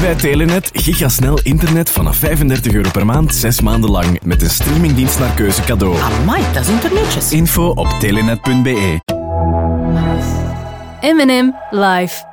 bij Telenet gigasnel internet vanaf €35 per maand, 6 maanden lang. Met een streamingdienst naar keuze cadeau. Amai, dat is internetjes. Info op telenet.be. M&M live.